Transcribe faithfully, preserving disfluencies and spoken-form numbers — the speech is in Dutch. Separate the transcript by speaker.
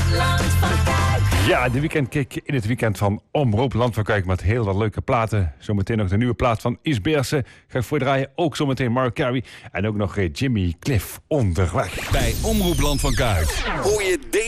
Speaker 1: Land van Kuik.
Speaker 2: Ja, de weekendkick in het weekend van Omroep Land van Kuik met heel wat leuke platen. Zometeen nog de nieuwe plaat van Is Beersen. Ga ik voordraaien. Ook zometeen Mark Carey. En ook nog Jimmy Cliff onderweg.
Speaker 3: Bij Omroep Land van Kuik hoor je